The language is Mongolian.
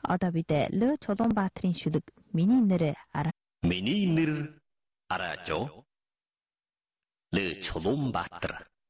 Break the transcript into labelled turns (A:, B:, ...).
A: Одоо бид Лö Чулуунбаатарын шүлэг миний нэр араа.
B: Миний нэр Араажо. Лö Чулуунбаатар.